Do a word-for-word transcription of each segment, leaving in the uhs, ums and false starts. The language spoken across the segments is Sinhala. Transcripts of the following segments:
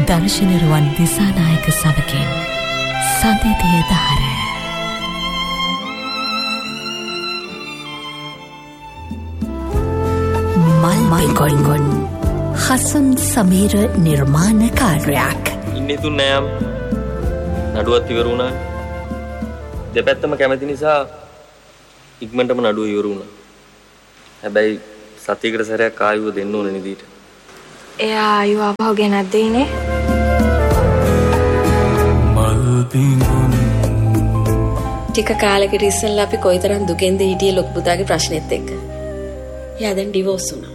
දර්ශන රුවන් දිසානායක සමගින් සඳිතිය දහර. මල් මල්ගොන්ගොන් හසන් සමීර නිර්මාණ කාර්යයක්. ඉන්නේ තුන් නෑම් නඩුවත් ඉවර වුණා. දෙපැත්තම කැමති නිසා ඉක්මනටම නඩුව ඉවර වුණා. හැබැයි සතියකට සැරයක් ආයුව දෙන්න ඕන නිදීට. එයා ආයුව ආපහු ගෙනත් දෙයිනේ. ටික කාලෙකට ඉස්සෙල්ලා අපි කොයිතරම් දුකෙන්ද හිටියේ ලොකු පුතාගේ ප්‍රශ්නෙත් එක්ක. එයා දැන් ඩිවෝස් වුණා.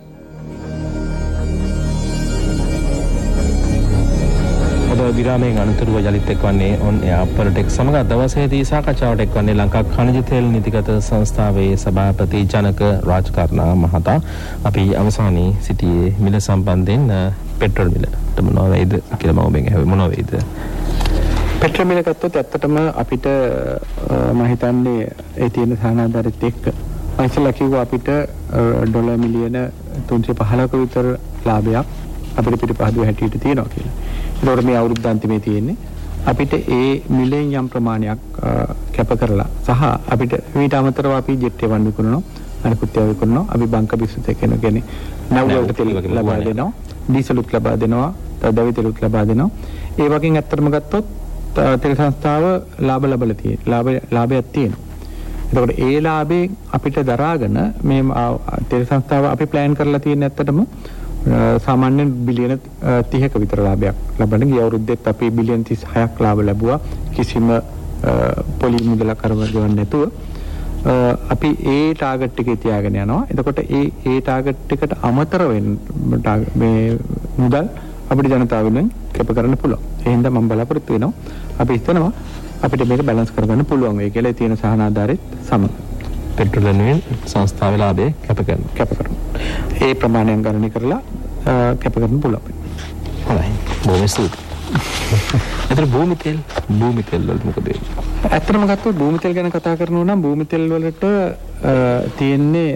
විරාමයෙන් අනතුරුව යලිත් එක්වන්නේ ඔන් එයා පොලිටික් සමග දවසේදී සාකච්ඡාවට එක්වන්නේ ලංකා ಖನಿಜ තෙල් නීතිගත සංස්ථාවේ සභාපති ජනක රාජකර්ණා මහතා. අපි අවසානයේ සිටියේ මිල සම්බන්ධයෙන් පෙට්‍රල් මිලට මොනවා වේද කියලා මම ඔබෙන් අහුවේ මොනවා වේද? පෙට්‍රල් මිල ගත්තොත් ඇත්තටම අපිට මම හිතන්නේ ඒ තියෙන සානාධාරිත එක්ක මම ඉස්සෙල්ලා කිව්වා අපිට ඩොලර් මිලියන තුන්සිය පහළොවක විතර ලාභයක් අපිට පිටපහදුව හැටියට තියෙනවා කියලා. ඒතකොට මේ අවුරුද්ද අන්තිමේ තියෙන්නේ අපිට ඒ මිලෙන් යම් ප්‍රමාණයක් කැප කරලා සහ අපිට ඊට අමතරව අපි ජෙට් එක වන්දි කරනවා අනිකුත් ඒවා විකුණනවා අපි බංක බිස්නස් එක කියන කෙනේ නව වලට තෙල් ලබා දෙනවා ඩීසලුත් ලබා දෙනවා තව තෙලුත් ලබා දෙනවා ඒ වගේ ඇත්තටම ගත්තොත් තෙල් සංස්ථාව ලාභ ලබලා තියෙන ලාභ ලාභයක් තියෙනවා. එතකොට ඒ ලාභේ අපිට දරාගෙන මේ තෙල් සංස්ථාව අපි ප්ලෑන් කරලා තියෙන ඇත්තටම සාමාන්‍යයෙන් බිලියන තිහක විතර ලාභයක් ලබන ගිය අවුරුද්දෙත් අපි බිලියන තිස් හයක් ලාභ ලැබුවා කිසිම පොලි මුදලක් කරවන්න ගියන්නේ නැතුව අපි ඒ ටාගට් එකේ තියාගෙන යනවා. එතකොට ඒ ඒ ටාගට් එකට අමතර වෙන මේ මුදල් අපිට ජනතාව වෙනුවෙන් කැප කරන්න පුළුවන්. ඒ හින්දා මම බලාපොරොත්තු වෙනවා අපි හිතනවා අපිට මේක බැලන්ස් කරගන්න පුළුවන් වෙයි කියලා. ඒ තියෙන සහනාධාරීත් සමග පෙට්‍රල් වෙනුවෙන් සංස්ථාවේ ලාභය කැප කරනවා. කැප කරනවා. ඒ ප්‍රමාණයෙන් ගණනය කරලා කැප කරන්න පුළුවන්. හොඳයි. බොහොම ස්තුතියි. ඒතර භූමි තෙල් භූමි තෙල් වල මොකද වෙන්නේ? ඇත්තටම ගත්තොත් භූමි තෙල් ගැන කතා කරනවා නම් භූමි තෙල් වලට තියෙන්නේ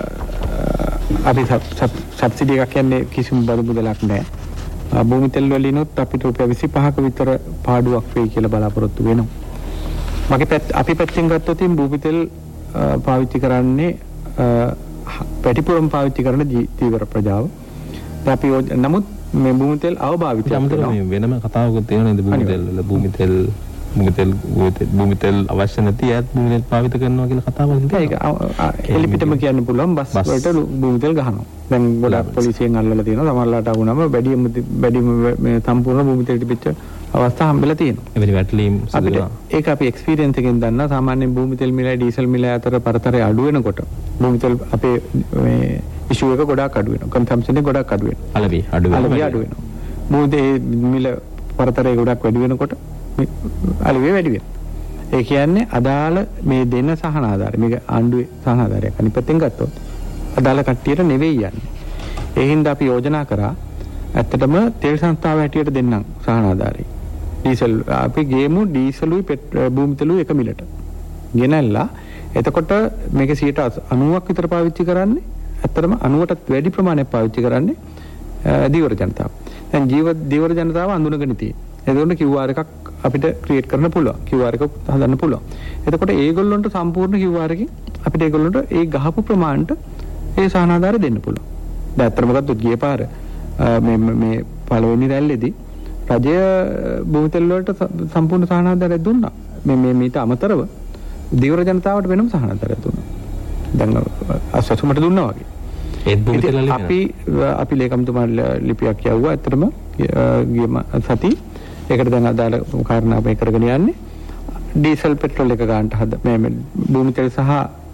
අපි සබ්සිඩි එකක් කියන්නේ කිසිම බදු මුදලක් නැහැ. භූමි තෙල් වලිනුත් අපිට රුපියල් විසිපහක විතර පාඩුවක් වෙයි කියලා බලාපොරොත්තු වෙනවා. මගේ පැත්ත අපි පැත්තෙන් ගත්තොත් භූමි තෙල් පාවිච්චි කරන්නේ පැටිපුරම් පාවිච්චි කරන ජීවර ප්‍රජාව. අපි නමුත් මේ භූමි තෙල් අවභාවිතය කරනවා. වෙනම කතාවකුත් තියෙනවා නේද භූමි තෙල් වල භූමි තෙල් භූමි තෙල් භූමි තෙල් අවශ්‍ය නැති අයත් භූමි තෙල් පාවිත කරනවා කියලා කතාවක් තියෙනවා. ඒක එලිපිටම කියන්න පුළුවන් බස් වලට භූමි තෙල් ගහනවා. දැන් ගොඩක් පොලිසියෙන් අල්ලලා තියෙනවා. සමහරලාට වුණාම වැඩිම වැඩිම මේ සම්පූර්ණ භූමි තෙල් තිබිච්ච අවස්ථා හම්බෙලා තියෙනවා. එවැනි වැටලීම් සිදුනවා. ඒක අපි එක්ස්පීරියන්ස් එකෙන් දන්නා. සාමාන්‍යයෙන් භූමි තෙල් මිලයි ඩීසල් මිලයි අතර පරතරය අඩු වෙනකොට භූමි තෙල් අපේ මේ ඉෂුව එක ගොඩක් අඩු වෙනවා. කන්සම්ප්ෂන් එක ගොඩක් අඩු වෙනවා. අලවි අඩු වෙනවා. අලවි අඩු වෙනවා. භූමි තෙල් මිල පරතරය ගොඩක් වැඩි වෙනකොට අලවි වැඩි වෙනවා. ඒ කියන්නේ අදාළ මේ දෙන සහනාධාරය මේක ආණ්ඩුවේ සහනාධාරයක් අනිත් පැත්තෙන් ගත්තොත් අදාළ කට්ටියට නෙවෙයි යන්නේ. ඒ හින්දා අපි යෝජනා කරා ඇත්තටම තෙල් සංස්ථාව හැටියට දෙන්නම් සහනාධාරය. ඩීසල් අපි ගේමු ඩීසලුයි භූමි තෙලුයි එක මිලට. ගෙනල්ලා එතකොට මේක සියයට අනූවක් විතර පාවිච්චි කරන්නේ ඇත්තටම අනූවටත් වැඩි ප්‍රමාණයක් පාවිච්චි කරන්නේ දීවර ජනතාව. දැන් ජීව දීවර ජනතාව අඳුනගෙන තියෙනවා. එතකොට Q R එකක් අපිට ක්‍රියේට් කරන්න පුළුවන්. Q R එකක් හදන්න පුළුවන්. එතකොට ඒගොල්ලන්ට සම්පූර්ණ Q R එකකින් අපිට ඒගොල්ලන්ට ඒ ගහපු ප්‍රමාණයට ඒ සහනාධාරය දෙන්න පුළුවන්. දැන් අත්‍තරම ගත්තොත් ගිය පාර මේ මේ පළවෙනි රැල්ලේදී රජය භූමි තෙල් වලට සම්පූර්ණ සහනාධාරය දුන්නා. මේ මේ මීට අමතරව දීවර ජනතාවට වෙනම සහනාධාරය දුන්නා. දැන් අසසුමට දුන්නා වගේ. ඒත් භූමි තෙල් වල අපි අපි ලේකම්තුමා ලිපියක් යවුවා. ඇත්තටම ගිය සති ඒකට දැන් අදාළ කාරණා මේ කරගෙන යන්නේ ඩීසල් පෙට්‍රල් එක ගන්නට හද මේ භූමි තෙල් සහ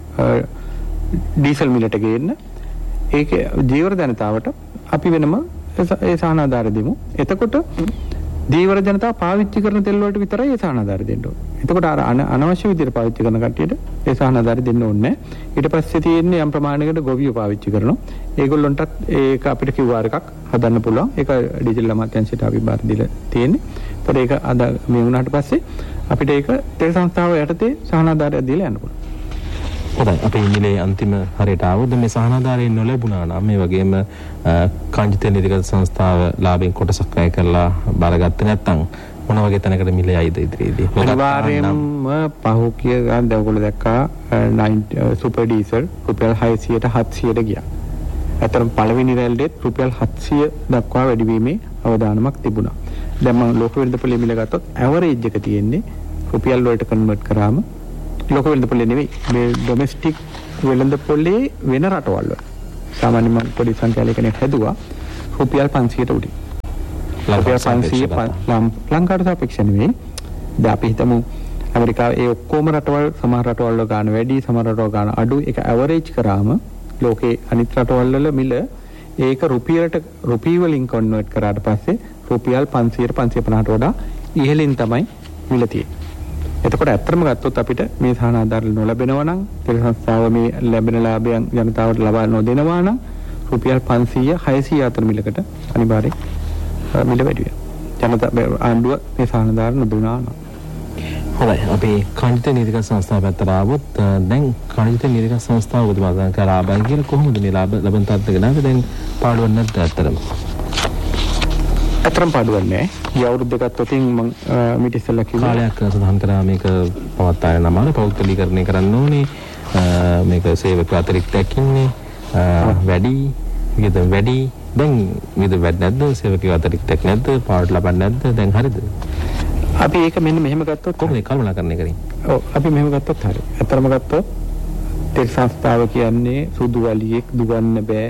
ඩීසල් මිලට ගේන්න ඒක ජීවර ජනතාවට අපි වෙනම ඒ සහනාධාරය දෙමු. එතකොට ජීවර ජනතාව පාවිච්චි කරන තෙල් වලට විතරයි ඒ සහනාධාරය දෙන්න ඕනේ. එතකොට අර අනවශ්‍ය විදිහට පාවිච්චි කරන කට්ටියට ඒ සහනාධාරය දෙන්න ඕනේ නැහැ. ඊට පස්සේ තියෙන්නේ යම් ප්‍රමාණයකට ගොවියෝ පාවිච්චි කරනවා. ඒගොල්ලන්ටත් ඒක අපිට Q R එකක් හදන්න පුළුවන්. ඒක ඩිජිටල් අමාත්‍යාංශයට අපි බාර දීලා තියෙන්නේ. ඒතකොට ඒක අද මේ වුණාට පස්සේ අපිට ඒක තෙල් සංස්ථාව යටතේ සහනාධාරය දීලා යන්න පුළුවන්. හොඳයි අපි මිලේ අන්තිම හරියට ආවොත් මේ සහනාධාරයෙන් නොලැබුණා නම් මේ වගේම කාංජිත නිධිගත සංස්ථාව ලාභයෙන් කොටසක් අය කරලා බාරගත්තේ නැත්නම් මොන වගේ තැනකට මිලේ යයිද ඉදිරියේදී? අනිවාර්යයෙන්ම පහුගිය ගාන ඔයගොල්ලෝ දැක්කා සුපර් ඩීසල් රුපියල් හයසියයට හත්සියයට ගියා. අතරම පළවෙනි රැල්ලෙත් රුපියල් හත්සිය දක්වා වැඩිවීමේ අවදානමක් තිබුණා. දැන් මම ලෝක වෙළඳ පොලේ මිල ගත්තොත් ඇවරේජ් එක තියෙන්නේ රුපියල් වලට කන්වර්ට් කරාම ලෝක වෙළඳ පොලේ නෙවෙයි මේ ඩොමෙස්ටික් වෙළඳ පොලේ වෙන රටවල් වල සාමාන්‍ය මම පොඩි සංඛ්‍යාලයකනේ හැදුවා රුපියල් පන්සියයට උඩින්. රුපියල් පන්සිය ලංකාවට සාපේක්ෂව නෙවෙයි. දැන් අපි හිතමු ඇමරිකාවේ ඒ ඔක්කොම රටවල් සමහර රටවල් වල ගන්න වැඩි සමහර රටවල් ගන්න අඩු. ඒක ඇවරේජ් කරාම ලෝකේ අනිත් රටවල් වල මිල ඒක රුපියලට රුපිය වලින් කන්වර්ට් කරාට පස්සේ රුපියල් පන්සියයට පන්සිය පනහට වඩා ඉහළින් තමයි මිල තියෙන්නේ. එතකොට ඇත්තටම ගත්තොත් අපිට මේ සහන ආධාර නොලැබෙනවා නම් තෙල් සංස්ථාව මේ ලැබෙන ලාභයන් ජනතාවට ලබා නොදෙනවා නම් රුපියල් පන්සිය හයසිය අතර මිලකට අනිවාර්යෙන් මිල වැඩි වෙනවා. ජනතා ආණ්ඩුව මේ සහන ආධාර නොදුනා නම්. හොඳයි අපි කාංජිත නීතිගත සංස්ථාව පැත්තට ආවොත් දැන් කාංජිත නීතිගත සංස්ථාව උදේ කරා බැං කියලා කොහොමද මේ ලාභ ලබන තත්ත්වයක නැද්ද දැන් පාඩුවක් නැද්ද ඇත්තටම? අතරම පාඩුවක් නැහැ. ගිය අවුරුද්ද ගත්තොත් මම මිට ඉස්සෙල්ලා කිව්වා කාලයක් සඳහන් කරා මේක පවත්වාගෙන යනවා පෞද්ගලීකරණය කරන්න ඕනේ. මේක සේවක අතිරික්තයක් ඉන්නේ වැඩි විද වැඩි දැන් විද වැඩ නැද්ද සේවක අතිරික්තයක් නැද්ද පාඩු ලබන්නේ නැද්ද දැන් හරිද? අපි ඒක මෙන්න මෙහෙම ගත්තොත් කොහොමද කල්පනාකරණය කරන්නේ? ඔව් අපි මෙහෙම ගත්තොත් හරි. අතරම ගත්තොත් තෙල් සංස්ථාව කියන්නේ සුදු වලියෙක් දුවන්න බෑ.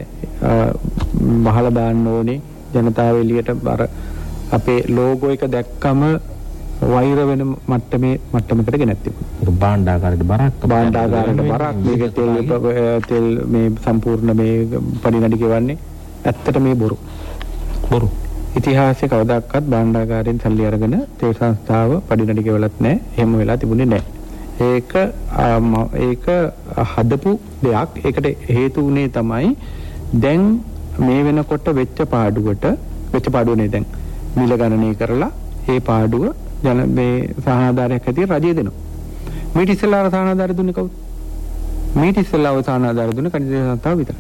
බහලා දාන්න ඕනේ. ජනතාව එළියට අර අපේ ලෝගෝ එක දැක්කම වෛර වෙන මට්ටමේ මට්ටමකට ගෙනත් තිබුණා. ඒක භාණ්ඩාගාරයට බරක් භාණ්ඩාගාරයට බරක් මේක තෙල් තෙල් මේ සම්පූර්ණ මේ පරිණඩි කියවන්නේ ඇත්තට මේ බොරු. බොරු. ඉතිහාසයේ කවදාකවත් භාණ්ඩාගාරයෙන් සල්ලි අරගෙන තෙල් සංස්ථාව පරිණඩි ගෙවලත් නැහැ. එහෙම වෙලා තිබුණේ නැහැ. ඒක ඒක හදපු දෙයක්. ඒකට හේතු උනේ තමයි දැන් මේ වෙනකොට වෙච්ච පාඩුවට වෙච්ච පාඩුවනේ දැන් මිල ගණනය කරලා ඒ පාඩුව ජන මේ සහනාධාරයක් හැටියට රජය දෙනවා. මීට ඉස්සෙල්ලා සහනාධාරය දුන්නේ කවුද? මීට ඉස්සෙල්ලා සහනාධාරය දුන්නේ කනිජ සංස්ථාව විතරයි.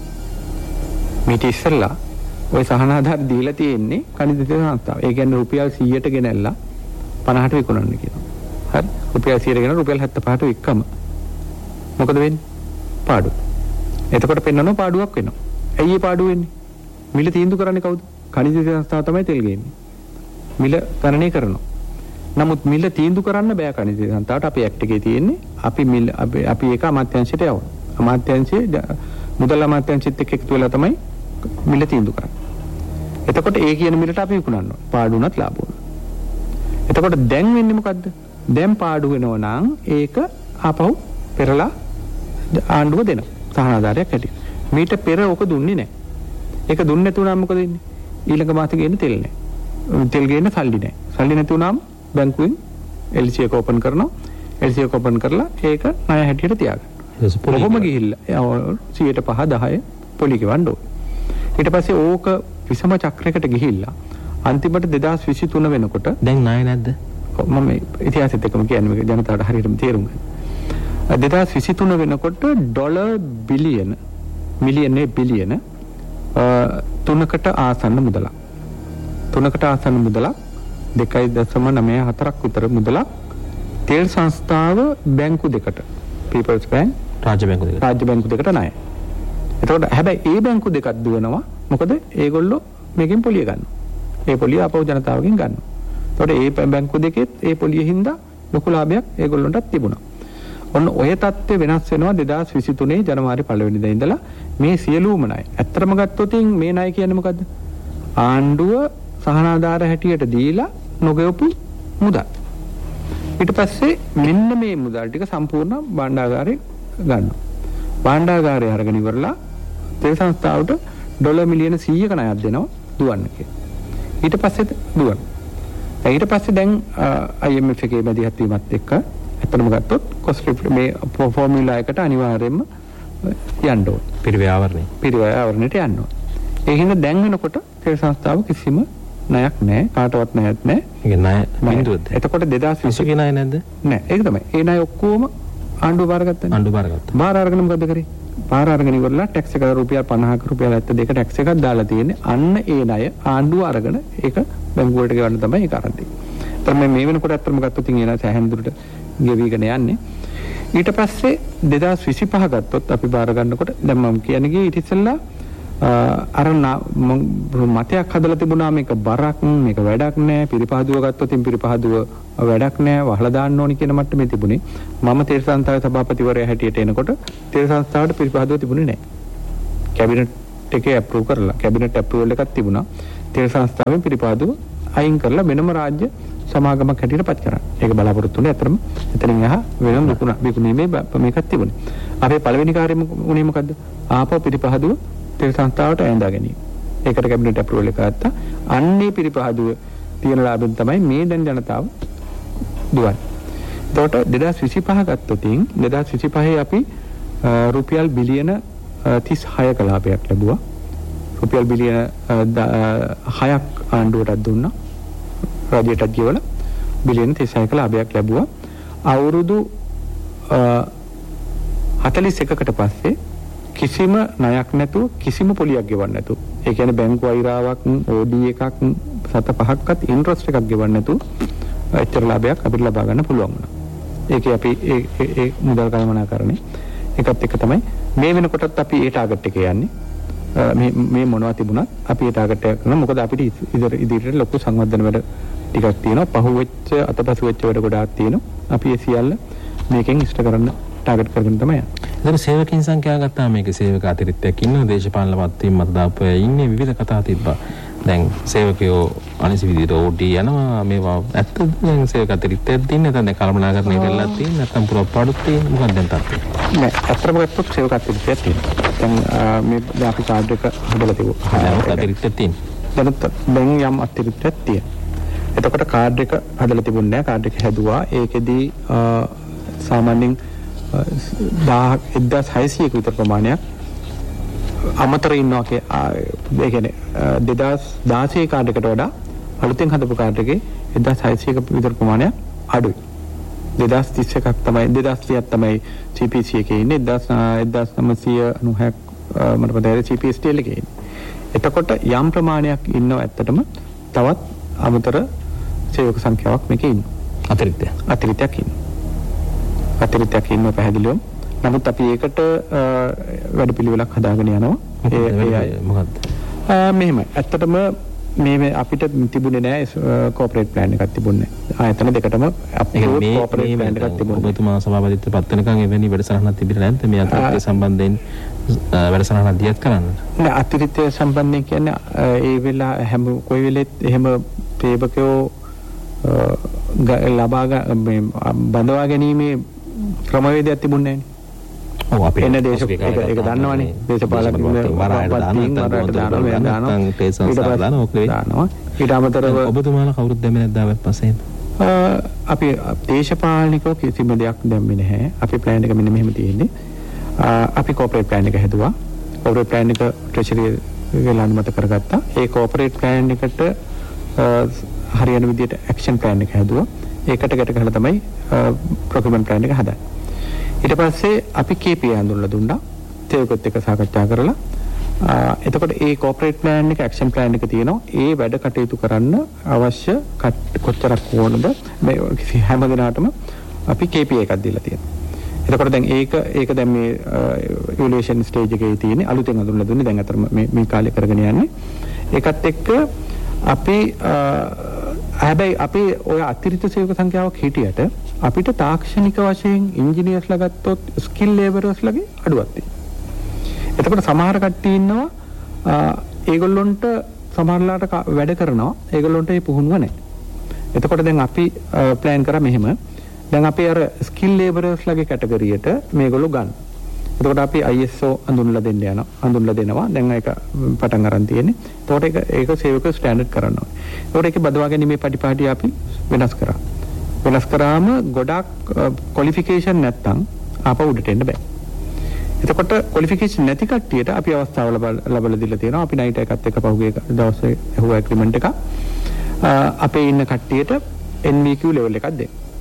මීට ඉස්සෙල්ලා ওই සහනාධාර දීලා තියෙන්නේ කනිජ සංස්ථාව. ඒ කියන්නේ රුපියල් සීයට ගෙනල්ලා පනහට විකුණන්න කියනවා. හරි. රුපියල් සීයට ගෙනල්ලා රුපියල් හැත්තෑ පහට වික්කම මොකද වෙන්නේ? පාඩුව. එතකොට පෙන්නනවා පාඩුවක් වෙනවා. ඇයි ඒ පාඩුව වෙන්නේ? මිල තීන්දුව කරන්නේ කවුද? කනිජ සංස්ථාව තමයි තෙල් ගේන්නේ. මිල ගණනය කරනවා. නමුත් මිල තීන්දුව කරන්න බෑ කනිජ සංස්ථාවට. අපි ඇක්ට් එකේ තියෙන්නේ අපි මිල අපි ඒක අමාත්‍යාංශයට යවනවා. අමාත්‍යාංශයේ මුදල් අමාත්‍යාංශෙත් එක්ක එකතු වෙලා තමයි මිල තීන්දුව කරන්නේ. එතකොට ඒ කියන මිලට අපි විකුණනවා. පාඩු උනත් ලාභ උනත්. එතකොට දැන් වෙන්නේ මොකද්ද? දැන් පාඩු වෙනවා නම් ඒක ආපහු පෙරලා ආණ්ඩුව දෙනවා. සහනාධාරයක් හැටියට. මීට පෙර ඔක දුන්නේ නැහැ. ඒක දුන්නේ නැතුණාම මොකද වෙන්නේ? ඊළඟ මාසෙ ගේන්න තෙල් නැහැ. තෙල් ගේන්න සල්ලි නැහැ. සල්ලි නැතුණාම බැංකුවෙන් එල් සී එක ඕපන් කරනවා. එල් සී එක ඕපන් කරලා ඒක ණය හැටියට තියාගන්න. කොහොම ගිහිල්ලා සියයට පහ දහය පොලි ගෙවන්න ඕනේ. ඊට පස්සේ ඕක විසම චක්‍රයකට ගිහිල්ලා අන්තිමට දෙදාස් විසි තුන වෙනකොට දැන් ණය නැද්ද? මම ඉතිහාසෙත් එක්කම කියන්නේ මේක ජනතාවට හරියටම තේරුම් ගන්න. දෙදාස් විසි තුන වෙනකොට ඩොලර් බිලියන මිලියන බිලියන තුනකට ආසන්න මුදලක්. තුනකට ආසන්න මුදලක් දෙකයි දශම නවය හතරක් විතර මුදලක් තෙල් සංස්ථාව බැංකු දෙකට පීපල්ස් බැංක් රාජ්‍ය බැංකු දෙකට රාජ්‍ය බැංකු දෙකට ණය. එතකොට හැබැයි ඒ බැංකු දෙකක් දුවනවා. මොකද ඒගොල්ලෝ මේකෙන් පොලිය ගන්නවා. ඒ පොලිය අපව ජනතාවගෙන් ගන්නවා. එතකොට ඒ බැංකු දෙකෙත් ඒ පොලිය හින්දා ලොකු ලාභයක් ඒගොල්ලන්ටත් තිබුණා. ඔන්න ඔය தත්ත්වය වෙනස් වෙනවා දෙදාස් විසි තුනේ ජනවාරි පළවෙනිදා ඉඳලා මේ සියලුම ණය. ඇත්තටම ගත්තොත් මේ ණය කියන්නේ මොකද්ද? ආණ්ඩුව සහනාධාර හැටියට දීලා නොගෙවපු මුදල්. ඊට පස්සේ මෙන්න මේ මුදල් ටික සම්පූර්ණ භාණ්ඩාගාරේ ගන්නවා. භාණ්ඩාගාරය අරගෙන ඉවරලා තෙල් සංස්ථාවට ඩොලර් මිලියන සීයක ණයක් දෙනවා දුවන්න කියලා. ඊට පස්සේ දුවන. ඊට පස්සේ දැන් ආයි එම් එෆ් එකේ මැදිහත් වීමත් එක්ක ඇත්තටම ගත්තොත් කොස්ට් මේ ෆෝමියුලා එකට අනිවාර්යයෙන්ම යන්න ඕන. පිරිවැය ආවරණය. පිරිවැය ආවරණයට යන්න ඕන. ඒ හින්දා දැන් වෙනකොට තෙල් සංස්ථාව කිසිම ණයක් නැහැ. කාටවත් ණයක් නැහැ. ඒක ණය බිඳුවද? එතකොට දෙදාස් විසි ණය නැද්ද? නැහැ. ඒක තමයි. ඒ ණය ඔක්කොම ආණ්ඩුව බාරගත්තා. ආණ්ඩුව බාරගත්තා. බාර අරගෙන මොකද කරේ? බාර අරගෙන ඉවරලා ටැක්ස් එක රුපියල් පනහක රුපියල් හැත්තෑ දෙක ටැක්ස් එකක් දාලා තියෙන්නේ. අන්න ඒ ණය ආණ්ඩුව අරගෙන ඒක බැංකුවලට ගෙවන්න තමයි ඒක අරන් තියෙන්නේ. ඒතර මේ මේ වෙනකොට අත්‍තරම ගත්තොත් ඉතින් එන සෑහෙන දුරට ගෙවිගෙන යන්නේ. ඊට පස්සේ දෙදාස් විසිපහ ගත්තොත් අපි බාර ගන්නකොට දැන් මම කියන්නේ ගියේ ඊට ඉස්සෙල්ලා අර මතයක් හදලා තිබුණා මේක බරක් මේක වැඩක් නෑ පිරිපහදුව ගත්තොත් ඉතින් පිරිපහදුව වැඩක් නෑ වහලා දාන්න ඕනි කියන මට්ටමේ තිබුණේ. මම තේර සංස්ථාවේ සභාපතිවරයා හැටියට එනකොට තේර සංස්ථාවට පිරිපහදුව තිබුණේ නෑ. කැබිනට් එකේ අප්‍රූව් කරලා කැබිනට් අප්‍රූවල් එකක් තිබුණා. තේර සංස්ථාවෙන් පිරිපහදුව අයින් කරලා වෙනම රාජ්‍ය සමාගමක් හැටියට පත් කරා. ඒක බලාපොරොත්තු වෙන්නේ අතරම එතනින් එහා වෙනම විකුණ විකුණීමේ මේකක් තිබුණේ. අපේ පළවෙනි කාර්යය උනේ මොකද්ද? ආපහු පිරිපහදුව තෙල් සංස්ථාවට ඇඳා ගැනීම. ඒකට කැබිනට් අප්‍රූවල් එක ගත්තා. අන්නේ පිරිපහදුව තියෙන ලාභෙන් තමයි මේ දැන් ජනතාව දුවන්නේ. එතකොට දෙදාස් විසිපහ ගත්තොත් දෙදාස් විසිපහේ අපි රුපියල් බිලියන තිස් හයක ලාභයක් ලැබුවා. රුපියල් බිලියන හයක් ආණ්ඩුවටත් දුන්නා. රජයටත් ගෙවලා බිලියන තිස් හයක ලාභයක් ලැබුවා. අවුරුදු හතළිස් එකකට පස්සේ කිසිම ණයක් නැතුව කිසිම පොලියක් ගෙවන්න නැතුව ඒ කියන්නේ බැංකු වෛරාවක් ඕඩී එකක් සත පහක්වත් ඉන්ට්‍රස්ට් එකක් ගෙවන්න නැතුව එච්චර ලාභයක් අපිට ලබා ගන්න පුළුවන් වුණා. ඒකේ අපි ඒ ඒ මුදල් කළමනාකරණේ ඒකත් එක තමයි මේ වෙනකොටත් අපි ඒ ටාගට් එකේ යන්නේ. මේ මේ මොනවා තිබුණත් අපි ඒ ටාගට් එක කරනවා. මොකද අපිට ඉදිරියට ලොකු සංවර්ධන වැඩ ටිකක් තියෙනවා. පහුවෙච්ච අතපසු වෙච්ච වැඩ ගොඩාක් තියෙනවා. අපි ඒ සියල්ල මේකෙන් ඉෂ්ට කරන්න ටාගට් කරගෙන තමයි යන්නේ. ඒතර සේවකින් සංඛ්‍යාව ගත්තාම මේක සේවක අතිරික්තයක් ඉන්නවා. දේශපාලන පත්වීම් මත දාපු අය ඉන්නේ විවිධ කතා තිබ්බා. දැන් සේවකයෝ අනිසි විදිහට ඕටී යනවා. මේවා ඇත්තද? දැන් සේවක අතිරික්තයක් දින්නේ නැත්නම් කළමනාකරණය වෙලා තියෙන්නේ නැත්නම් පුරප්පාඩුත් තියෙන්නේ මොකක්ද දැන් තත්ත්වය? නෑ අත්‍තරම ගත්තොත් සේවක අතිරික්තයක් තියෙනවා. දැන් මේ දැන් අපි කාඩ් එක හදලා තිබුණා. දැන් අතිරික්තයක් තියෙනවා. දැන් දැන් යම් අතිරික්තයක් තියෙනවා. එතකොට කාඩ් එක හදලා තිබුණේ නෑ. කාඩ් එක හැදුවා. ඒකෙදී සාමාන්‍යයෙන් එක්දාස් හයසීයක විතර ප්‍රමාණයක් අමතර ඉන්නවා කිය ඒ කියන්නේ දෙදාස් දාසය කාඩ් එකට වඩා අලුතෙන් හදපු කාඩ් එකේ එක්දාස් හයසීයක විතර ප්‍රමාණයක් අඩුයි. දෙදාස් තිස් එකක් තමයි දෙදාස් තිහක් තමයි සී පී සී එකේ ඉන්නේ. එක්දාස් නවසිය අනූහයක් මට මතකයි සී පී එස් ටී එල් එකේ ඉන්නේ. එතකොට යම් ප්‍රමාණයක් ඉන්නවා ඇත්තටම තවත් අමතර සේවක සංඛ්‍යාවක් මේකේ ඉන්නවා. අතිරික්තයක්. අතිරික්තයක් ඉන්නවා. අතිරික්තයක් ඉන්නවා පැහැදිලිවම. නමුත් අපි ඒකට වැඩපිළිවෙලක් හදාගෙන යනවා. ඒ මොකද්ද? මෙහෙමයි. ඇත්තටම මේ අපිට තිබුණේ නෑ කෝපරේට් ප්ලෑන් එකක් තිබුණේ නෑ. ආයතන දෙකටම අපේ කෝපරේට් ප්ලෑන් එකක් තිබුණා. ඔබතුමා සභාපතිත්වයට පත් වෙනකන් එවැනි වැඩසටහනක් තිබිලා නැද්ද මේ අතිරික්තය සම්බන්ධයෙන් වැඩසටහනක් දියත් කරන්න? නෑ අතිරික්තය සම්බන්ධයෙන් කියන්නේ ඒ වෙලාව හැම කොයි වෙලෙත් එහෙම සේවකයෝ ලබා මේ බඳවා ගැනීමේ ක්‍රමවේදයක් තිබුණේ නෑනේ. ඔව් අපි එන දේශ ඒක ඒක දන්නවනේ දේශපාලන වරායට දානවා ඊට අමතරව ඔබතුමාලා කවුරුත් දැම්මේ නැද්ද ආවත් පස්සේ අපි දේශපාලනිකව කිසිම දෙයක් දැම්මේ නැහැ. අපි ප්ලෑන් එක මෙන්න මෙහෙම තියෙන්නේ. අපි කෝපරේට් ප්ලෑන් එක හැදුවා. කෝපරේට් ප්ලෑන් එක ට්‍රෙෂරි වෙලා අනුමත කරගත්තා. ඒ කෝපරේට් ප්ලෑන් එකට හරියන විදිහට ඇක්ෂන් ප්ලෑන් එක හැදුවා. ඒකට ගැට ගහලා තමයි ප්‍රොකියුමන්ට් ප්ලෑන් එක හදන්නේ. ඊට පස්සේ අපි කේ පී ආයි හඳුන්වලා දුන්නා. තේවකත් එක්ක සාකච්ඡා කරලා එතකොට ඒ කෝපරේට් ප්ලෑන් එක ඇක්ෂන් ප්ලෑන් එක තියෙනවා. ඒ වැඩ කටයුතු කරන්න අවශ්‍ය කොච්චරක් ඕනද මේ හැම දිනකටම අපි කේ පී එකක් දීලා තියෙනවා. එතකොට දැන් ඒක ඒක දැන් මේ ඉවලුවේෂන් ස්ටේජ් එකේ තියෙන්නේ අලුතෙන් හඳුන්වලා දුන්නේ දැන් අතර මේ මේ කාලේ කරගෙන යන්නේ. ඒකත් එක්ක අපි හැබැයි අපි ඔය අතිරික්ත සේවක සංඛ්‍යාවක් හිටියට අපිට තාක්ෂණික වශයෙන් ඉංජිනේර්ස්ලා ගත්තොත් ස්කිල් ලේබරර්ස්ලාගේ අඩුවක් තියෙනවා. එතකොට සමහර කට්ටිය ඉන්නවා ඒගොල්ලොන්ට සමහරලාට වැඩ කරනවා ඒගොල්ලොන්ට ඒ පුහුණුව නැහැ. එතකොට දැන් අපි ප්ලෑන් කරා මෙහෙම. දැන් අපි අර ස්කිල් ලේබරර්ස්ලාගේ කැටගරියට මේගොල්ලෝ ගන්න. එතකොට අපි ආයි එස් ඕ අඳුන්ලා දෙන්න යනවා. අඳුන්ලා දෙනවා. දැන් ඒක පටන් අරන් තියෙන්නේ. එතකොට ඒක ඒක සේවක ස්ටෑන්ඩඩ් කරන්න ඕනේ. එතකොට ඒක බදවා ගැනීමේ පටිපාටි අපි වෙනස් කරා. වෙනස් කරාම ගොඩක් ක්වොලිෆිකේෂන් නැත්තම් ආපහු උඩට එන්න බෑ. එතකොට ක්වොලිෆිකේෂන් නැති කට්ටියට අපි අවස්ථාව ලබා දීලා තියෙනවා. අපි නයිට් එකත් එක්ක පහුගිය දවසේ ඇහුවා ඇග්‍රීමන්ට් එක. අපේ ඉන්න කට්ටියට එන් වී කියු ලෙවල් එකක් දෙන්න.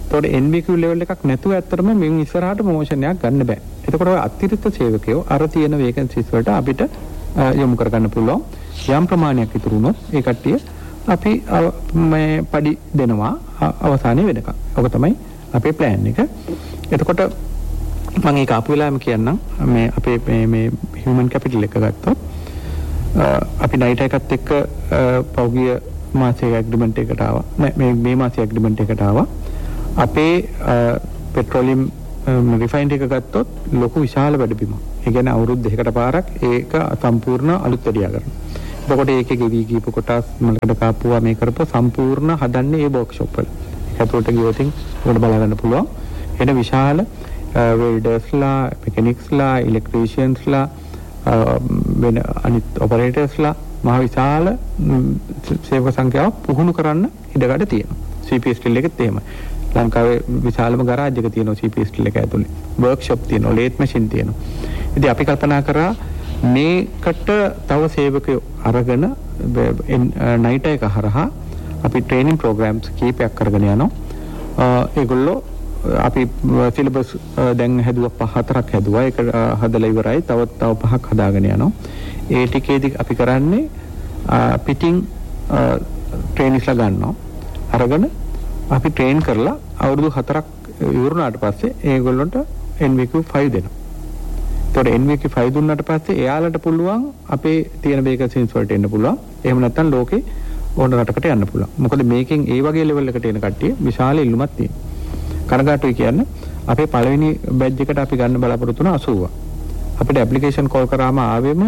එතකොට N V Q level එකක් නැතුව ඇත්තටම මින් ඉස්සරහට ප්‍රොමෝෂන් එකක් ගන්න බෑ. එතකොට ඔය අතිරික්ත සේවකයෝ අර තියෙන වේකන්සිස් වලට අපිට යොමු කරගන්න පුළුවන්. යම් ප්‍රමාණයක් ඉතුරු වුණොත් ඒ කට්ටිය අපි මේ පඩි දෙනවා අවසානයේ වෙනකම්. ඔක තමයි අපේ ප්ලෑන් එක. එතකොට මම ඒක ආපු වෙලාවෙම කියන්නම් මේ අපේ මේ මේ human capital එක ගත්තොත් අපි නයිට් එකත් එක්ක පෞගිය මාසයක ඇග්‍රීමන්ට් එකට ආවා. මේ මේ මාසයේ ඇග්‍රීමන්ට් එකට ආවා. අපේ පෙට්‍රෝලියම් රිෆයින්ඩ් එක ගත්තොත් ලොකු විශාල වැඩබිමක්. ඒ කියන්නේ අවුරුදු දෙකකට පාරක් ඒක සම්පූර්ණ අලුත් වැඩියා කරනවා. එතකොට ඒකේ ගෙවි ගිහපු කොටස් මලකට කාපුවා මේ කරපුව සම්පූර්ණ හදන්නේ ඒ වර්ක්ෂොප් වල. ඒකට ගියොත් උඩ බලා ගන්න පුළුවන්. එන විශාල වෙල්ඩර්ස්ලා, මෙකැනික්ස්ලා, ඉලෙක්ට්‍රීෂියන්ස්ලා, වෙන අනිත් ඔපරේටර්ස්ලා මහ විශාල සේවක සංඛ්‍යාවක් පුහුණු කරන්න ඉඩකඩ තියෙනවා. C P S Steel එකෙත් එහෙමයි. ලංකාවේ විශාලම ගරාජ් එක තියෙනවා C P S Steel එක ඇතුලේ. වර්ක්ෂොප් තියෙනවා, ලේත් මැෂින් තියෙනවා. ඉතින් අපි කල්පනා කරා මේකට තව සේවකයෝ අරගෙන නයිට් එක හරහා අපි ට්‍රේනින් ප්‍රෝග්‍රෑම්ස් කීපයක් කරගෙන යනවා. ඒගොල්ලෝ අපි සිලබස් දැන් හැදුවා පහ හතරක් හැදුවා. ඒක හදලා ඉවරයි. තව තව පහක් හදාගෙන යනවා. ඒ ටිකේදී අපි කරන්නේ පිටින් ට්‍රේනිස්ලා ගන්නවා. අරගෙන අපි ට්‍රේන් කරලා අවුරුදු හතරක් ඉවරුනාට පස්සේ ඒගොල්ලන්ට N V Q five දෙනවා. ඒතකොට N V Q five දුන්නාට පස්සේ එයාලට පුළුවන් අපේ තියෙන වේකන්සිස් වලට එන්න පුළුවන්. එහෙම නැත්නම් ලෝකේ ඕන රටකට යන්න පුළුවන්. මොකද මේකෙන් ඒ වගේ ලෙවල් එකකට එන කට්ටිය විශාල ඉල්ලුමක් තියෙනවා. කනගාටුයි කියන්නේ අපේ පළවෙනි බැච් එකට අපි ගන්න බලාපොරොත්තු වෙන අසූවක්. අපිට ඇප්ලිකේෂන් කෝල් කරාම ආවෙම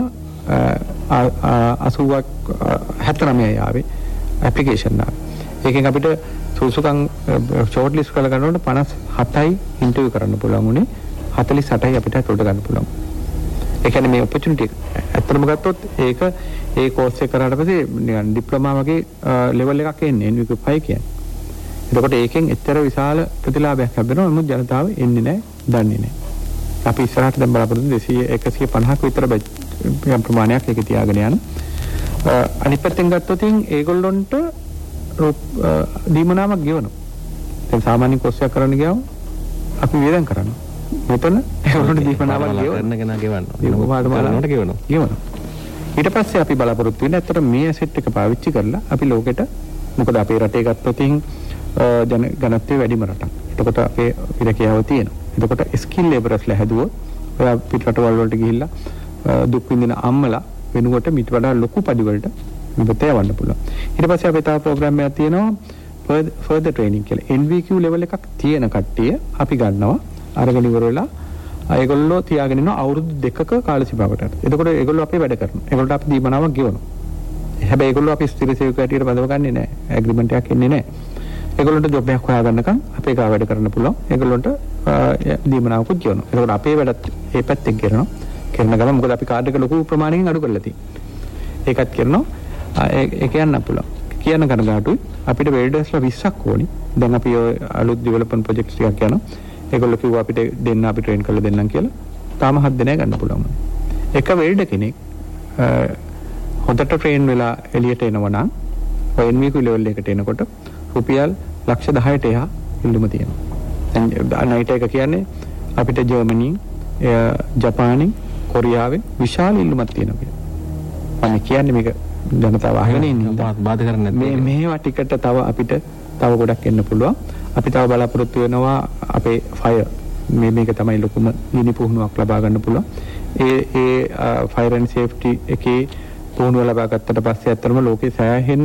අසූවක් හැත්තනවයයි ආවේ ඇප්ලිකේෂන් ආවේ. ඒකෙන් අපිට සුසුකම් ෂෝට් ලිස්ට් කරලා ගන්නකොට පනස් හතයි ඉන්ටර්විව් කරන්න පුළුවන් උනේ. හතලිස් අටයි අපිට උඩ ගන්න පුළුවන්. ඒ කියන්නේ මේ ඔපචුනිටි ඇත්තටම ගත්තොත් ඒක ඒ කෝස් එක කරාට පස්සේ නිකන් ඩිප්ලෝමා වගේ ලෙවල් එකක් එන්නේ N V Q five කියන්නේ. එතකොට ඒකෙන් එච්චර විශාල ප්‍රතිලාභයක් ලැබෙනවා. නමුත් ජනතාව එන්නේ නැහැ, දන්නේ නැහැ. අපි ඉස්සරහට දැන් බලාපොරොත්තු දෙසිය එකසිය පනහක් විතර යම් ප්‍රමාණයක් ඒක තියාගෙන යන. අනිත් පැත්තෙන් ගත්තොත් ඒගොල්ලොන්ට දීමනාවක් ගෙවනවා. දැන් සාමාන්‍ය කෝස් එකක් කරන්න ගියාම අපි වියදම් කරනවා. මෙතන ඒගොල්ලොන්ට දීමනාවක් ගෙවන කෙනා ගෙවනවා. කරනට ගෙවනවා. ගෙවනවා. ඊට පස්සේ අපි බලාපොරොත්තු වෙන්නේ ඇත්තට මේ ඇසෙට් එක පාවිච්චි කරලා අපි ලෝකෙට මොකද අපේ රටේ ගත්තොත් ජන ඝනත්වය වැඩිම රටක්. එතකොට අපේ ඉරකියාව තියෙනවා. එතකොට ස්කිල් ලේබරර්ස්ලා හැදුවොත් ඔය පිට රටවල් වලට ගිහිල්ලා දුක් විඳින අම්මලා වෙනුවට මිට වඩා ලොකු පඩි වලට විපත යවන්න පුළුවන්. ඊට පස්සේ අපේ තව ප්‍රෝග්‍රෑම් එකක් තියෙනවා further training කියලා. N V Q level එකක් තියෙන කට්ටිය අපි ගන්නවා. අරගෙන ඉවර වෙලා ඒගොල්ලෝ තියාගෙන ඉන්න අවුරුදු දෙකක කාල සීමාවකට. එතකොට ඒගොල්ලෝ අපේ වැඩ කරනවා. ඒගොල්ලෝ අපි දීමනාවක් ගෙවනවා. හැබැයි ඒගොල්ලෝ අපි ස්ථිර සේවක හැටියට බඳව ගන්නේ නැහැ. ඇග්‍රීමන්ට් එකක් එන්නේ නැහැ. ඒගොල්ලන්ට ජොබ් එකක් හොයාගන්නකම් අපේ ගාව වැඩ කරන්න පුළුවන්. ඒගොල්ලන්ට දීමනාවකුත් කියනවා. ඒකෝට අපේ වැඩත් ඒ පැත්තෙන් කරනවා. කරන ගමන් මොකද අපි කාඩ් එක ලොකු ප්‍රමාණයකින් අඩු කරලා තියෙන්නේ. ඒකත් කරනවා. ඒ කියන්න පුළුවන්. කියන කනගාටුයි අපිට වෙල්ඩර්ස්ලා විස්සක් ඕනි. දැන් අපි ඔය අලුත් ඩෙවලොප්මන්ට් ප්‍රොජෙක්ට්ස් ටිකක් යනවා. ඒගොල්ලෝ කිව්වා අපිට දෙන්න අපි ට්‍රේන් කරලා දෙන්නම් කියලා. තාම හත් දෙනා ගන්න පුළුවන්. එක වෙල්ඩර් කෙනෙක් හොඳට ට්‍රේන් වෙලා එළියට එනවා නම් ඔය N V Q level එකට එනකොට රුපියල් ලක්ෂ දහයට එහා ඉල්ලුම තියෙනවා. දැන් නයිට් එක කියන්නේ අපිට ජර්මනියෙන්, ජපානයෙන්, කොරියාවෙන් විශාල ඉල්ලුමක් තියෙනවා. මම කියන්නේ මේක ජනතාව අහගෙන ඉන්නේ බාධා කරන්නේ නැත්නම් මේ මේවා ටිකට තව අපිට තව ගොඩක් එන්න පුළුවන්. අපි තව බලාපොරොත්තු වෙනවා අපේ ෆයර් මේ මේක තමයි ලොකුම නිනි පුහුණුවක් ලබා ගන්න පුළුවන්. ඒ ඒ ෆයර් ඇන්ඩ් සේෆ්ටි එකේ පුහුණුව ලබා ගත්තට පස්සේ අත්‍තරම ලෝකේ සෑහෙන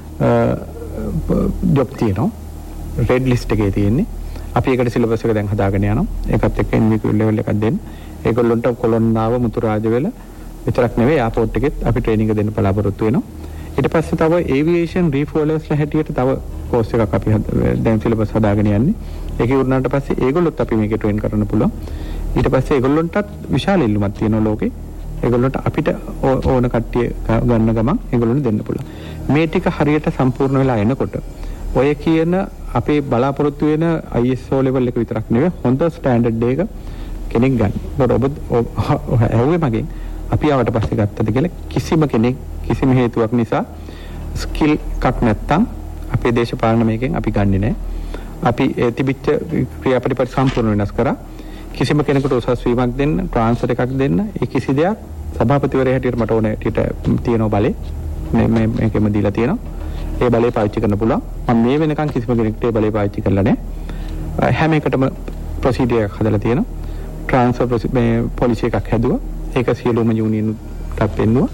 ජොබ් තියෙනවා. රෙඩ් ලිස්ට් එකේ තියෙන්නේ. අපි ඒකට සිලබස් එක දැන් හදාගෙන යනවා. ඒකත් එක්ක N V Q level එකක් දෙන්න. ඒගොල්ලන්ට කොළොන්නාව මුතුරාජවැල විතරක් නෙවෙයි එයාපෝට් එකෙත් අපි ට්‍රේනින්ග් දෙන්න බලාපොරොත්තු වෙනවා. ඊට පස්සේ තව ඒවියේෂන් රීෆුවලර්ස්ලා හැටියට තව කෝස් එකක් අපි දැන් සිලබස් හදාගෙන යන්නේ. ඒක ඉවරනාට පස්සේ ඒගොල්ලොත් අපි මේකේ ට්‍රේන් කරන්න පුළුවන්. ඊට පස්සේ ඒගොල්ලන්ටත් විශාල ඉල්ලුමක් තියෙනවා ලෝකේ. ඒගොල්ලන්ට අපිට ඕන කට්ටිය ගන්න ගමන් ඒගොල්ලන්ට දෙන්න පුළුවන්. මේ ටික හරියට සම්පූර්ණ වෙලා එනකොට ඔය කියන අපේ බලාපොරොත්තු වෙන I S O level එක විතරක් නෙවෙයි හොඳ ස්ටෑන්ඩඩ් එක කෙනෙක් ගන්න. ඒකට ඔබ ඇහුවේ මගෙන් අපි ආවට පස්සේ ගත්තද කියලා කිසිම කෙනෙක් කිසිම හේතුවක් නිසා ස්කිල් එකක් නැත්තම් අපේ දේශපාලන මේකෙන් අපි ගන්නෙ නැහැ. අපි තිබිච්ච ක්‍රියාපටිපටි සම්පූර්ණ වෙනස් කරා. කිසිම කෙනෙකුට උසස් වීමක් දෙන්න, ට්‍රාන්ස්ෆර් එකක් දෙන්න, ඒ කිසි දෙයක් සභාපතිවරයා හැටියට මට ඕනේ හැටියට තියෙන බලේ මේ මේ මේකෙම දීලා තියෙනවා. ඒ බලේ පාවිච්චි කරන්න පුළුවන්. මම මේ වෙනකන් කිසිම කෙනෙකුට ඒ බලේ පාවිච්චි කරලා නැහැ. හැම එකටම ප්‍රොසීජර් එකක් හදලා තියෙනවා. ට්‍රාන්ස්ෆර් මේ පොලිසි එකක් හැදුවා. ඒක සියලුම යුනියන්ටත් පෙන්නුවා.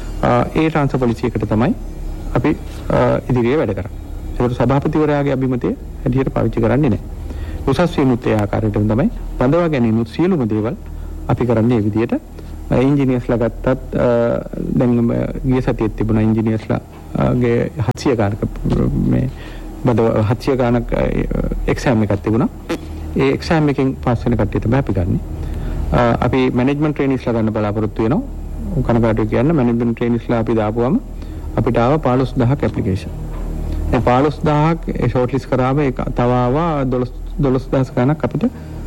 ඒ ට්‍රාන්ස්ෆර් පොලිසි එකට තමයි අපි ඉදිරියේ වැඩ කරන්නේ. ඒකට සභාපතිවරයාගේ අභිමතය හැටියට පාවිච්චි කරන්නේ නැහැ. උසස් වීමුත් ඒ ආකාරයටම තමයි බඳවා ගැනීම සියලුම දේවල් අපි කරන්නේ මේ විදිහට. ඉංජිනේර්ස්ලා ගත්තත් දැන් ගිය සතියේ තිබුණා ඉංජිනේර්ස්ලාගේ හත්සිය ගානක මේ බඳව හත්සිය ගානක එක්සෑම් එකක් තිබුණා. ඒ එක්සෑම් එකෙන් පාස් වෙන කට්ටිය තමයි අපි ගන්නෙ. අපි මැනේජ්මන්ට් ට්‍රේනිස්ලා ගන්න බලාපොරොත්තු වෙනවා. කනගාටු කියන්න මැනේජ්මන්ට් ට්‍රේනිස්ලා අපි දාපුවම අපිට ආව පහළොස් දහසක් ඇප්ලිකේෂන්. ඒ පහළොස් දහසක් ෂෝට් ලිස්ට් කරාම ඒක තව ආවා දොළොස් දහස් ගණක් අපිට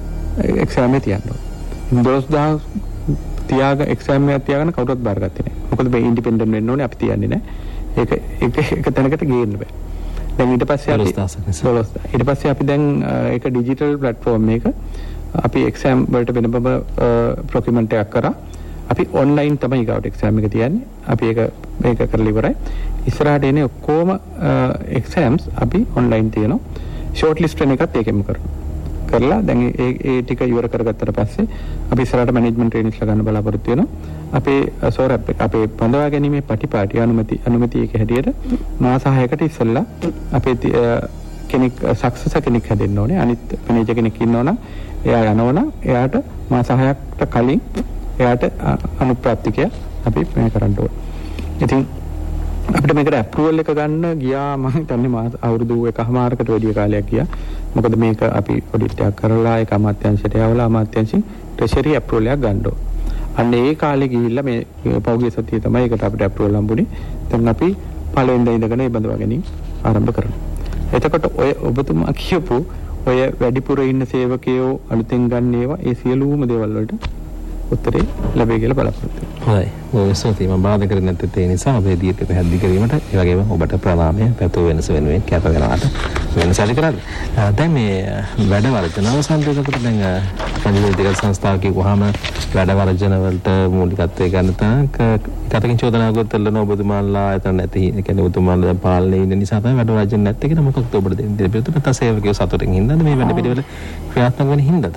එක්සෑම් එකේ තියන්න ඕනේ. දොළොස් දහස් තියාග එක්සෑම් එකක් තියාගෙන කවුරුත් බාරගත්තේ නැහැ. මොකද මේ ඉන්ඩිපෙන්ඩන්ට් වෙන්න ඕනේ අපි තියන්නේ නැහැ. ඒක ඒක එක තැනකට ගේන්න බෑ. දැන් ඊට පස්සේ අපි දොළොස් ඊට පස්සේ අපි දැන් ඒක ඩිජිටල් ප්ලැට්ෆෝම් එක අපි එක්සෑම් වලට වෙනම ප්‍රොකියුමන්ට් එකක් කරා. අපි ඔන්ලයින් තමයි ගාවට එක්සෑම් එක තියන්නේ. අපි ඒක මේක කරලා ඉවරයි. ඉස්සරහට එන්නේ ඔක්කොම එක්සෑම්ස් අපි ඔන්ලයින් තියෙනවා. ෂෝට් ලිස්ට් වෙන එකත් ඒකෙම කරනවා. කරලා දැන් ඒ ඒ ටික ඉවර කරගත්තට පස්සේ අපි ඉස්සරහට මැනේජ්මන්ට් ට්‍රේනිස්ලා ගන්න බලාපොරොත්තු වෙනවා. අපේ සෝරැප් එක අපේ බඳවා ගැනීමේ පටිපාටි අනුමැති අනුමැති එක හැටියට මාස හයකට ඉස්සෙල්ලා අපේ කෙනෙක් සක්සස් කෙනෙක් හැදෙන්න ඕනේ. අනිත් මැනේජර් කෙනෙක් ඉන්නවනම් එයා යනවනම් එයාට මාස හයකට කලින් එයාට අනුප්‍රාප්තිකය අපි මේ කරන්න ඕනේ. ඉතින් අපිට මේකට අප්‍රූවල් එක ගන්න ගියා මම හිතන්නේ මාස අවුරුදු එකමාරකට වැඩි කාලයක් ගියා. මොකද මේක අපි ඔඩිට් එකක් කරලා ඒක අමාත්‍යාංශයට යවලා අමාත්‍යාංශින් ට්‍රෙෂරි අප්‍රූවල් එකක් ගන්න ඕනේ. අන්න ඒ කාලේ ගිහිල්ලා මේ පෞද්ගලික සතිය තමයි ඒකට අපිට අප්‍රූවල් හම්බුනේ. දැන් අපි පළවෙනිදා ඉඳගෙන ඒ බඳවා ගැනීම ආරම්භ කරනවා. එතකොට ඔය ඔබතුමා කියපු ඔය වැඩිපුර ඉන්න සේවකයෝ අලුතෙන් ගන්න ඒවා ඒ සියලුම දේවල් වලට උත්තරේ ලැබෙයි කියලා බලාපොරොත්තු වෙනවා. හොඳයි. ඔය සෝති මම බාධා කරන්නේ නැත්නම් ඒ නිසා අපේ දීර්ඝ පැහැදිලි කිරීමට ඒ වගේම ඔබට ප්‍රණාමය පැතුව වෙනස වෙනුවෙන් කැප වෙනාට වෙනසලි කරන්නේ. දැන් මේ වැඩ වර්ජන අවසන් දෙකට දැන් පංචවේදික සංස්ථාව කියවහම වැඩ වර්ජන වලට මූලිකත්වය ගන්න තනක කතකින් චෝදනා කරතල්න ඔබතුමාලා එතන නැති ඒ කියන්නේ ඔබතුමාලා පාලනයේ ඉන්න නිසා තමයි වැඩ වර්ජන නැත්තේ කියලා මොකක්ද ඔබට දෙන්නේ පිළිතුරට සේවකයෝ සතුටින් හින්දාද මේ වැඩ පිළිවෙල ක්‍රියාත්මක වෙන හින්දාද?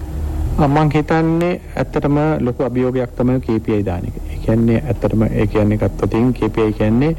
මම හිතන්නේ ඇත්තටම ලොකු අභියෝගයක් තමයි K P I දාන එක. ඒ කියන්නේ ඇත්තටම ඒ කියන්නේ ගත්තොතින් K P I කියන්නේ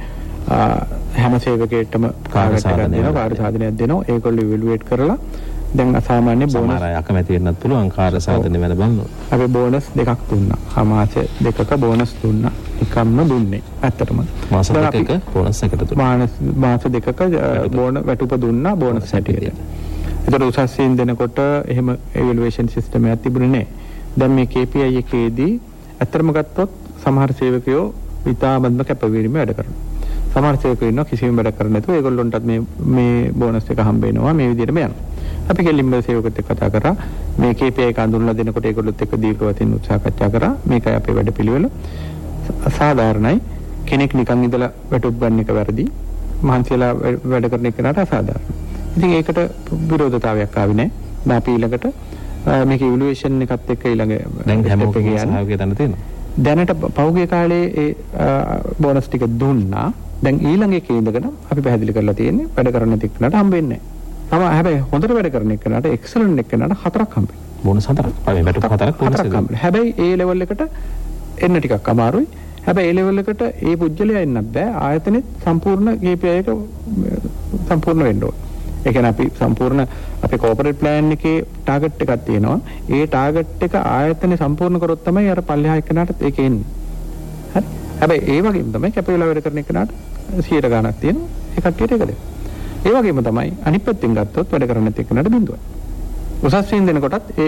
හැම සේවකයෙක්ටම කාර්ය සාධනයක් දෙනවා, කාර්ය සාධනයක් දෙනවා. ඒගොල්ලෝ ඉවැලුවේට් කරලා දැන් අසාමාන්‍ය බෝනස් සමහර අය අකමැති වෙන්නත් පුළුවන් කාර්ය සාධන වෙන බලනවා. අපි බෝනස් දෙකක් දුන්නා. මාස දෙකක බෝනස් දුන්නා. එකක්ම දුන්නේ ඇත්තටම. මාස දෙකක බෝනස් එකට දුන්නා. මාස දෙකක බෝන වැටුප දුන්නා බෝනස් හැටියට. ඒතර උසස්යෙන් දෙනකොට එහෙම එවලුවේෂන් සිස්ටම් එකක් තිබුණේ නැහැ. දැන් මේ K P I එකේදී ඇත්තටම ගත්තොත් සමහර සේවකයෝ විතාමත්ම කැපවීම වැඩ කරනවා. සමහර සේවකයෝ ඉන්නවා කිසිම වැඩ කරන්නේ නැතුව ඒගොල්ලොන්ටත් මේ මේ බෝනස් එක හම්බ වෙනවා මේ විදිහටම යනවා. අපි කෙලින්ම සේවකත් එක්ක කතා කරා මේ K P I එක අඳුනලා දෙනකොට ඒගොල්ලොත් එක්ක දීර්ඝ වශයෙන් උත්සාහ කරා. මේකයි අපේ වැඩ පිළිවෙල. අසාධාරණයි. කෙනෙක් නිකන් ඉඳලා වැටුප් ගන්න එක වැරදි. මහන්සියලා වැඩ කරන එක නට අසාධාරණයි. ඉතින් ඒකට විරෝධතාවයක් ආවේ නැහැ. දැන් අපි ඊළඟට මේක ඉවලුවේෂන් එකත් එක්ක ඊළඟ දැන් හැමෝටම සහයෝගය ගන්න තියෙනවා. දැනට පෞද්ගලික කාලේ ඒ බෝනස් ටික දුන්නා. දැන් ඊළඟ එකේ ඉඳගෙන අපි පැහැදිලි කරලා තියෙන්නේ වැඩ කරන එක්කනට හම්බ වෙන්නේ නැහැ. තම හැබැයි හොඳට වැඩ කරන එක්කනට එක්සලන්ට් එක්කනට හතරක් හම්බ වෙනවා. බෝනස් හතරක්. අපි වැටුප් හතරක් බෝනස් හතරක්. හැබැයි ඒ ලෙවල් එකට එන්න ටිකක් අමාරුයි. හැබැයි ඒ ලෙවල් එකට ඒ පුජ්‍යලයා එන්නත් බෑ. ආයතනෙත් සම්පූර්ණ K P I එක සම්පූර්ණ වෙන්න ඕනේ. ඒ කියන්නේ අපි සම්පූර්ණ අපේ කෝපරේට් ප්ලෑන් එකේ ටාගට් එකක් තියෙනවා. ඒ ටාගට් එක ආයතනේ සම්පූර්ණ කරොත් තමයි අර පල්ලෙහා එක්කනට ඒක එන්නේ. හරි. හැබැයි ඒ වගේම තමයි කැපේලා වැඩ කරන එක්කනට සියයට ගාණක් තියෙනවා. ඒ කට්ටියට ඒක දෙන්න. ඒ වගේම තමයි අනිත් පැත්තෙන් ගත්තොත් වැඩ කරන එක්කනට බිඳුවයි. උසස් වීම දෙනකොටත් ඒ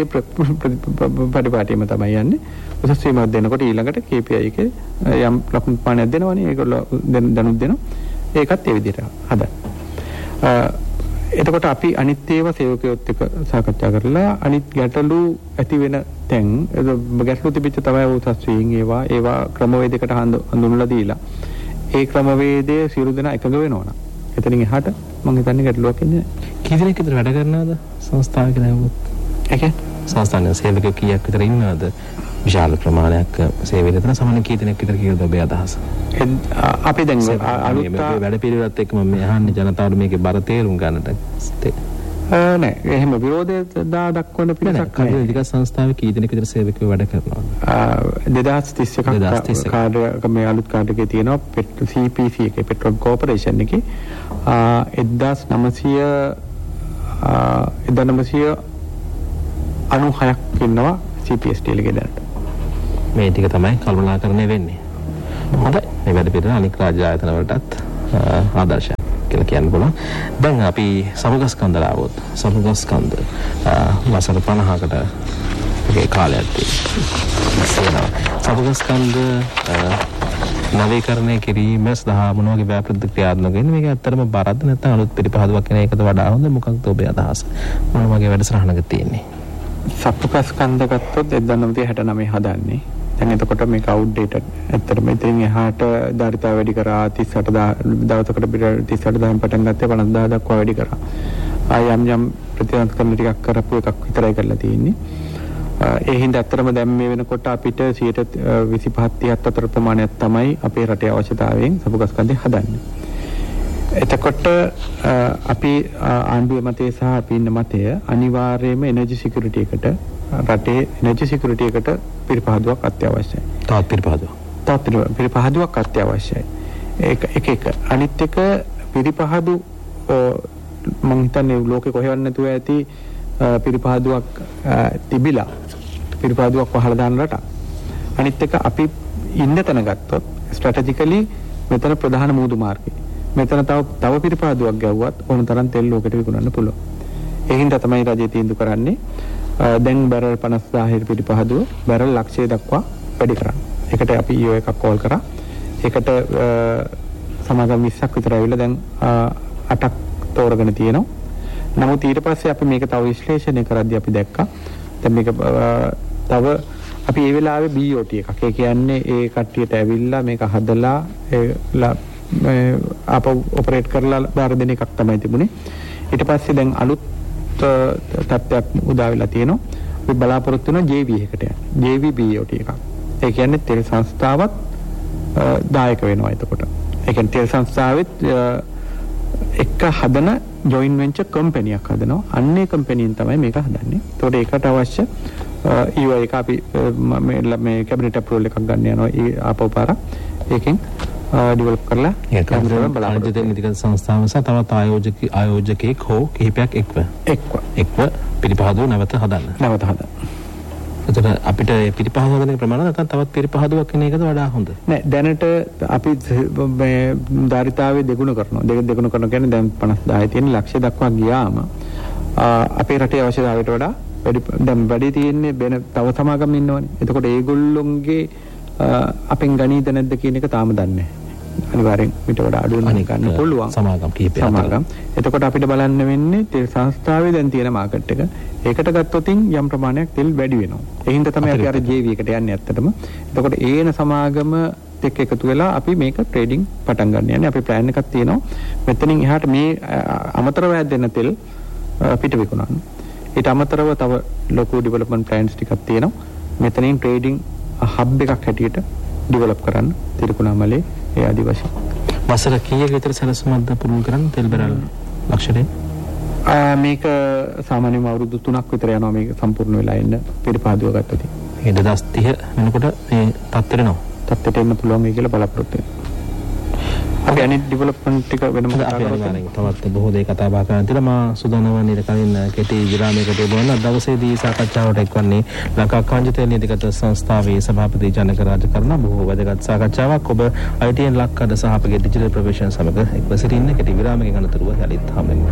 පරිපාටියම තමයි යන්නේ. උසස් වීමක් දෙනකොට ඊළඟට K P I එකේ යම් ලකුණු පාණයක් දෙනවනේ. ඒගොල්ලෝ දැනුත් දෙනවා. ඒකත් ඒ විදිහට හදන්න. එතකොට අපි අනිත් ඒවා සේවකයොත් එක්ක සාකච්ඡා කරලා අනිත් ගැටලු ඇති වෙන තැන් ගැටලු තිබිච්ච තමයි උසස් වීම ඒවා ඒවා ක්‍රමවේදයකට හඳුන්වලා දීලා ඒ ක්‍රමවේදයේ සියලු දෙනා එකඟ වෙනවනම් එතනින් එහාට මම හිතන්නේ ගැටලුවක් ඉන්නේ කී දෙනෙක් විතර වැඩ කරනවද සංස්ථාවේ කියලා හෙව්වොත්? ඒ කියන්නේ සංස්ථාවේ සේවක කීයක් විතර ඉන්නවද? විශාල ප්‍රමාණයක් සේවය දෙන සමාන කී දෙනෙක් විතර කියලාද ඔබේ අදහස? අපි දැන් අලුත් වැඩ පිළිවෙලත් එක්ක මම අහන්නේ ජනතාවට මේකේ බර තේරුම් ගන්නට. නෑ එහෙම විරෝධය දා දක්වන පිටසක් නෑ. කඩික සංස්ථාවේ කී දෙනෙක් විතර සේවකයෝ වැඩ කරනවද? දෙදාස් තිස් එකක් කාඩ් මේ අලුත් කාඩ් එකේ තියෙනවා පෙට්‍රෝ සී පී සී එකේ පෙට්‍රෝල් කෝපරේෂන් එකේ එක්දාස් නවසිය එක්දාස් නවසිය අනූහයක් ඉන්නවා සී පී එස් ටී එකේ දැනට. මේ ටික තමයි කල්පනාකරණය වෙන්නේ. හොඳයි. මේ වැඩ පිළිවෙල අනික් රාජ්‍ය ආයතන වලටත් ආදර්ශයක් කියලා කියන්න පුළුවන්. දැන් අපි සමුගස්කන්ධ ලාවොත් සමුගස්කන්ධ වසර පනහකට ඒ කාලයක් තියෙනවා. සමුගස්කන්ධ නවීකරණය කිරීම සඳහා මොන වගේ ව්‍යාපෘති ක්‍රියාත්මක වෙන්නේ? මේක ඇත්තටම බරද නැත්නම් අලුත් පිළිපහදුවක් කියන එකද වඩා හොඳ? මොකක්ද ඔබේ අදහස? මොන වගේ වැඩසටහනක තියෙන්නේ? සමුගස්කන්ධ ගත්තොත් එක්දාස් නවසිය හැටනවය හදන්නේ. දැන් එතකොට මේක අවුට්ඩේටඩ්. ඇත්තටම ඉතින් එහාට ධාරිතාව වැඩි කරා තිස් අට දවසකට තිස් අට දහයෙන් පටන් ගත්තේ පනස් දහය දක්වා වැඩි කරා. ආය යම් යම් ප්‍රතිසංස්කරණ ටිකක් කරපු එකක් විතරයි කරලා තියෙන්නේ. ඒ හින්දා ඇත්තටම දැන් මේ වෙනකොට අපිට සියයට විසිපහ තිහක් අතර ප්‍රමාණයක් තමයි අපේ රටේ අවශ්‍යතාවයෙන් සමුගස්කන්ධය හදන්නේ. එතකොට අපි ආණ්ඩුවේ මතය සහ අපි ඉන්න මතය අනිවාර්යයෙන්ම එනර්ජි සිකියුරිටි එකට රටේ එනර්ජි සිකියුරිටි එකට පිරිපහදුවක් අත්‍යවශ්‍යයි. තවත් පිරිපහදුවක්. තවත් පිරිපහදුවක් අත්‍යවශ්‍යයි. ඒක එක එක අනිත් එක පිරිපහදු මම හිතන්නේ ලෝකේ කොහෙවත් නැතුව ඇති පිරිපහදුවක් තිබිලා පිරිපහදුවක් වහලා දාන රට. අනිත් එක අපි ඉන්න තැන ගත්තොත් ස්ට්‍රැටජිකලි මෙතන ප්‍රධාන මූදු මාර්ගය. මෙතන තව තව පිරිපහදුවක් ගැව්වත් ඕන තරම් තෙල් ලෝකෙට විකුණන්න පුළුවන්. ඒ හින්දා තමයි රජය තීන්දුව කරන්නේ දැන් බැරල් පනස් දාහක පිරිපහදුව බැරල් ලක්ෂය දක්වා වැඩි කරන්න. ඒකට අපි ඊයෝ එකක් කෝල් කරා. ඒකට සමාගම් විස්සක් විතර ඇවිල්ලා දැන් අටක් තෝරගෙන තියෙනවා. නමුත් ඊට පස්සේ අපි මේක තව විශ්ලේෂණය කරද්දී අපි දැක්කා දැන් මේක තව අපි ඒ වෙලාවේ බී ඕ ටී එකක්. ඒ කියන්නේ ඒ කට්ටියට ඇවිල්ලා මේක හදලා ඒ අප ඔපරේට් කරලා බාර දෙන එකක් තමයි තිබුණේ. ඊට පස්සේ දැන් අලුත් තත්ත්වයක් උදා වෙලා තියෙනවා. අපි බලාපොරොත්තු වෙන ජේ වී එකට යන්න. ජේ වී බී ඕ ටී එකක්. ඒ කියන්නේ තෙල් සංස්ථාවත් දායක වෙනවා එතකොට. ඒ කියන්නේ තෙල් සංස්ථාවෙත් එක හදන ජොයින්ට් වෙන්චර් කම්පැනියක් හදනවා. අන්නේ කම්පැනියෙන් තමයි මේක හදන්නේ. ඒතකොට ඒකට අවශ්‍ය ඊයෝ එක අපි මේ කැබිනට් අප්‍රූවල් එකක් ගන්න යනවා. ඒ ආපහු පාරක්. ඒකෙන් ඩෙවලොප් කරලා කැමරාවෙන් බලාපොරොත්තු වෙන නිතිගත සංස්ථාව සහ තවත් ආයෝජක ආයෝජකෙක් හෝ කිහිපයක් එක්ව එක්ව එක්ව පිරිපහදුව නැවත හදන්න. නැවත හදන්න. එතකොට අපිට පිරිපහදුව හදන ප්‍රමාණය නැත්නම් තවත් පිරිපහදුවක් වෙන එකද වඩා හොඳ? නෑ දැනට අපි මේ ධාරිතාවේ දෙගුණ කරනවා. දෙක දෙගුණ කරනවා කියන්නේ දැන් පනස් දාහේ තියෙන ලක්ෂය දක්වා ගියාම අපේ රටේ අවශ්‍යතාවයට වඩා වැඩි දැන් වැඩි තියෙන්නේ වෙන තව සමාගම් ඉන්නවනේ. එතකොට ඒගොල්ලොන්ගේ අපෙන් ගණීද නැද්ද කියන එක තාම දන්නේ නැහැ. අනිවාර්යෙන් ඊට වඩා අඩු වෙන ගන්න පුළුවන් සමාගම් කීපයක් සමාගම්. එතකොට අපිට බලන්න වෙන්නේ තෙල් සංස්ථාවේ දැන් තියෙන මාකට් එක. ඒකට ගත්තොතින් යම් ප්‍රමාණයක් තෙල් වැඩි වෙනවා. ඒ හින්දා තමයි අපි අර ජේ වී එකට යන්නේ ඇත්තටම. එතකොට ඒන සමාගම එක්ක එකතු වෙලා අපි මේක ට්‍රේඩින් පටන් ගන්න යන්නේ. අපේ ප්ලෑන් එකක් තියෙනවා. මෙතනින් එහාට මේ අමතරව හැදෙන තෙල් පිට විකුණන්න. ඊට අමතරව තව ලොකු ඩෙවලොප්මන්ට් ප්ලෑන්ස් ටිකක් තියෙනවා. මෙතනින් ට්‍රේඩින් හබ් එකක් හැටියට ඩෙවලොප් කරන්න තිරිකුණාමලේ ඒ ආදි වශයෙන්. වසර කීයක විතර සැලසුමක්ද පුරුදු කරන්න තෙල් බැරල් ලක්ෂණය? මේක සාමාන්‍යයෙන් අවුරුදු තුනක් විතර යනවා මේක සම්පූර්ණ වෙලා එන්න පිරිපහදුව ගත්තොත්. මේ දෙදාස් තිහ වෙනකොට මේ තත්ත්වෙට එනවා. තත්ත්වයට එන්න පුළුවන් මේ කියලා බලාපොරොත්තු වෙනවා. අපි අනිත් ඩෙවලොප්මන්ට් ටික වෙනම කතා කරමු. තවත් බොහෝ දේ කතා බහ කරන්න තියෙනවා. මා සූදානම් වන්නේ කලින් කෙටි විරාමයකට යොමුවන දවසේදී සාකච්ඡාවට එක්වන්නේ ලංකා කංජ තෙල් නීතිගත සංස්ථාවේ සභාපති ජනක රාජකරණ බොහෝ වැදගත් සාකච්ඡාවක්. ඔබ අයි ටී එන් ලක්කඩ සහ අපගේ ඩිජිටල් ප්‍රොෆෙෂන් සමග එක්ව සිටින්න කෙටි විරාමයකින් අනතුරුව යලිත් හමු වෙනවා.